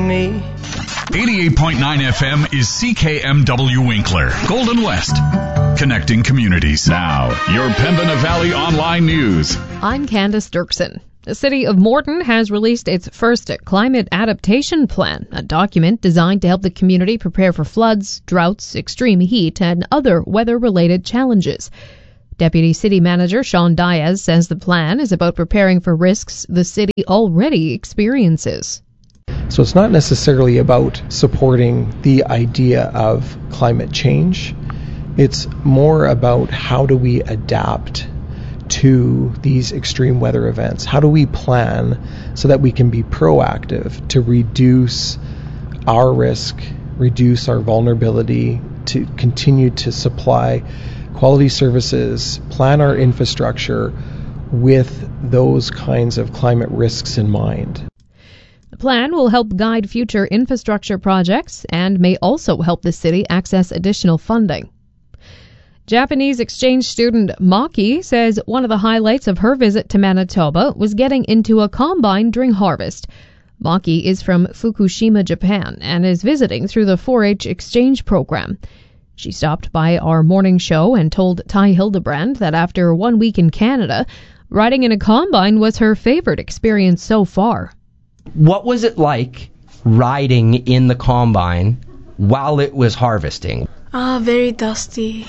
in me. 88.9 FM is CKMW Winkler, Golden West. Connecting communities. Now, your Pembina Valley Online News. I'm Candace Dirksen. The city of Morton has released its first climate adaptation plan, a document designed to help the community prepare for floods, droughts, extreme heat, and other weather-related challenges. Deputy City Manager Sean Diaz says the plan is about preparing for risks the city already experiences. So it's not necessarily about supporting the idea of climate change. It's more about how do we adapt to these extreme weather events? How do we plan so that we can be proactive to reduce our risk, reduce our vulnerability, to continue to supply quality services, plan our infrastructure with those kinds of climate risks in mind. The plan will help guide future infrastructure projects and may also help the city access additional funding. Japanese exchange student Maki says one of the highlights of her visit to Manitoba was getting into a combine during harvest. Maki is from Fukushima, Japan, and is visiting through the 4-H exchange program. She stopped by our morning show and told Ty Hildebrand that after 1 week in Canada, riding in a combine was her favorite experience so far. What was it like riding in the combine while it was harvesting? Very dusty.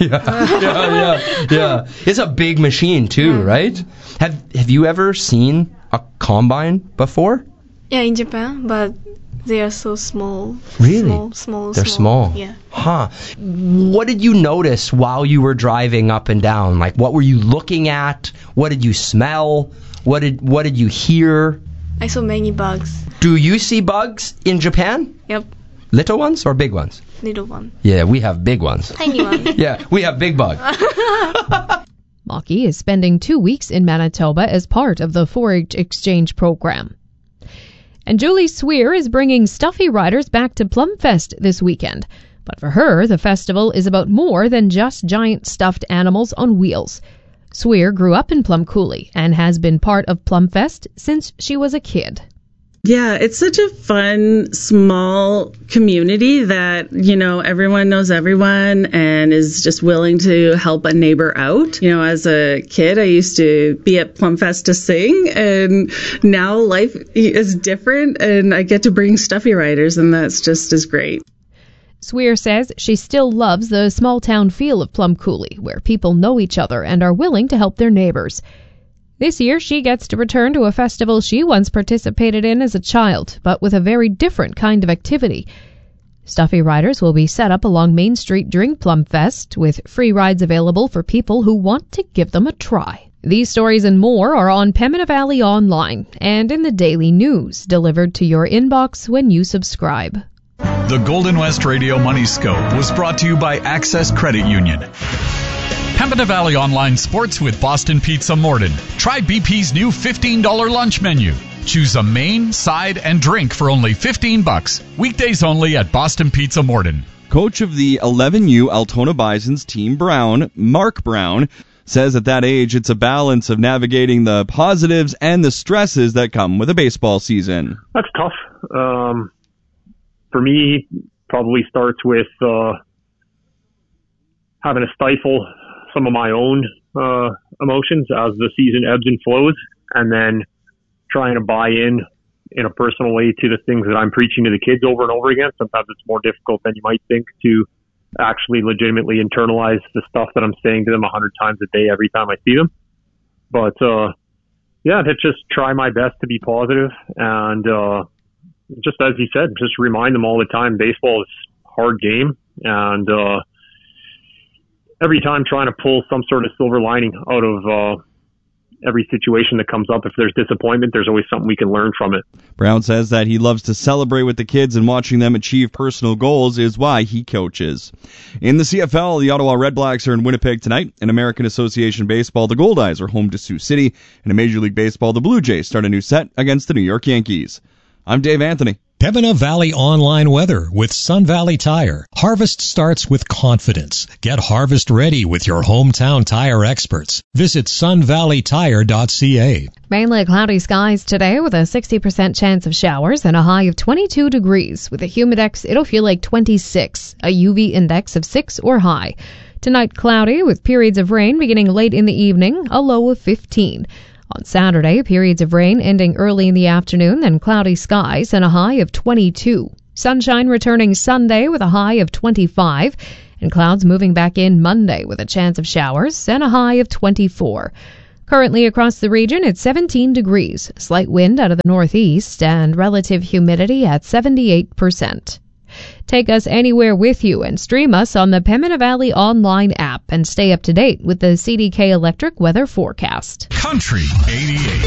Yeah. It's a big machine too, right? Have you ever seen a combine before? Yeah, in Japan, but they are so small. Really? Small. They're small. Yeah. Huh. What did you notice while you were driving up and down? Like, what were you looking at? What did you smell? What did you hear? I saw many bugs. Do you see bugs in Japan? Yep. Little ones or big ones? Little one. Yeah, we have big ones. Tiny one. Yeah, we have big bugs. Maki is spending 2 weeks in Manitoba as part of the 4-H exchange program. And Julie Sweer is bringing Stuffy Riders back to Plumfest this weekend. But for her, the festival is about more than just giant stuffed animals on wheels. Sweer grew up in Plum Coulee and has been part of Plumfest since she was a kid. Yeah, it's such a fun, small community that, everyone knows everyone and is just willing to help a neighbor out. As a kid, I used to be at Plumfest to sing, and now life is different, and I get to bring Stuffy Riders, and that's just as great. Sweer says she still loves the small-town feel of Plum Coulee, where people know each other and are willing to help their neighbors. This year, she gets to return to a festival she once participated in as a child, but with a very different kind of activity. Stuffy Riders will be set up along Main Street during Plumfest, with free rides available for people who want to give them a try. These stories and more are on Pembina Valley Online and in the daily news, delivered to your inbox when you subscribe. The Golden West Radio Money Scope was brought to you by Access Credit Union. Pembina Valley Online Sports with Boston Pizza Morden. Try BP's new $15 lunch menu. Choose a main, side, and drink for only $15. Weekdays only at Boston Pizza Morden. Coach of the 11U Altona Bisons Team Brown, Mark Brown, says at that age it's a balance of navigating the positives and the stresses that come with a baseball season. That's tough. For me, probably starts with having to stifle some of my own emotions as the season ebbs and flows, and then trying to buy in a personal way to the things that I'm preaching to the kids over and over again. Sometimes it's more difficult than you might think to actually legitimately internalize the stuff that I'm saying to them 100 times a day every time I see them. But to just try my best to be positive and just as you said, just remind them all the time, baseball is a hard game, and every time trying to pull some sort of silver lining out of every situation that comes up. If there's disappointment, there's always something we can learn from it. Brown says that he loves to celebrate with the kids, and watching them achieve personal goals is why he coaches. In the CFL, the Ottawa Redblacks are in Winnipeg tonight. In American Association Baseball, the Goldeyes are home to Sioux City. And in Major League Baseball, the Blue Jays start a new set against the New York Yankees. I'm Dave Anthony. Pembina Valley Online Weather with Sun Valley Tire. Harvest starts with confidence. Get harvest ready with your hometown tire experts. Visit sunvalleytire.ca. Mainly cloudy skies today with a 60% chance of showers and a high of 22 degrees. With a humidex, it'll feel like 26, a UV index of 6 or high. Tonight, cloudy with periods of rain beginning late in the evening, a low of 15. On Saturday, periods of rain ending early in the afternoon, then cloudy skies and a high of 22. Sunshine returning Sunday with a high of 25, and clouds moving back in Monday with a chance of showers and a high of 24. Currently across the region, it's 17 degrees, slight wind out of the northeast, and relative humidity at 78%. Take us anywhere with you and stream us on the Pembina Valley Online app and stay up to date with the CDK Electric weather forecast. Country 88.